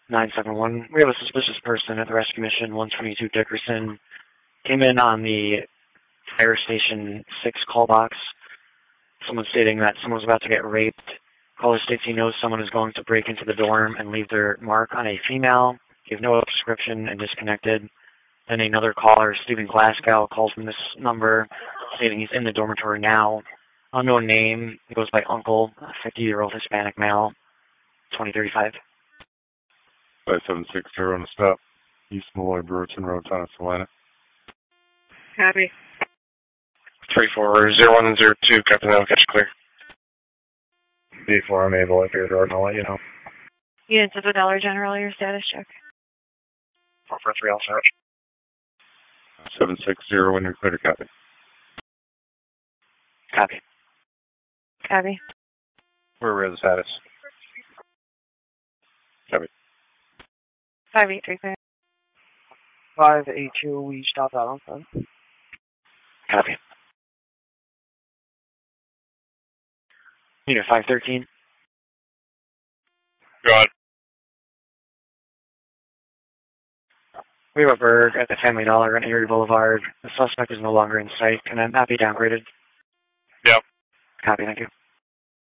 971. We have a suspicious person at the rescue mission 122 Dickerson. Came in on the Fire Station 6 call box. Someone stating that someone was about to get raped. Caller states he knows someone is going to break into the dorm and leave their mark on a female. Gave no description and disconnected. Then another caller, Stephen Glasgow, calls from this number, stating he's in the dormitory now. Unknown name. He goes by Uncle, a 50-year-old Hispanic male, 2035. 5760 on the stop. East Malloy Brewerton Road, Town of Salina. Copy. 340102, Captain, I'll catch you clear. Before I'm able to hear the door, I'll let you know. Units of the Dollar General, your status check. 443, I'll search. 760, when you're clear to copy. Copy. Copy. Where the status? Copy. 5833. 582, we stopped out on phone. Copy. Unit 513. Go on. We have a Berg at the Family Dollar on Erie Boulevard. The suspect is no longer in sight. Can that not be downgraded? Yeah. Copy, thank you.